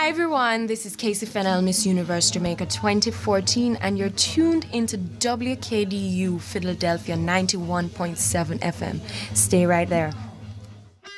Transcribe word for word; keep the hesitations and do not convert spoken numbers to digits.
Hi everyone, this is Casey Fennell, Miss Universe Jamaica twenty fourteen, and you're tuned into W K D U Philadelphia ninety-one point seven F M. Stay right there.